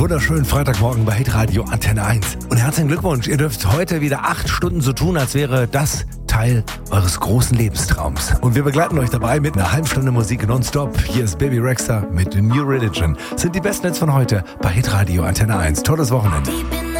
wunderschönen Freitagmorgen bei Hitradio Antenne 1. Und herzlichen Glückwunsch, ihr dürft heute wieder 8 Stunden so tun, als wäre das Teil eures großen Lebenstraums. Und wir begleiten euch dabei mit einer halben Stunde Musik nonstop. Hier ist Baby Rexha mit The New Religion. Sind die besten Hits von heute bei Hitradio Antenne 1. Tolles Wochenende.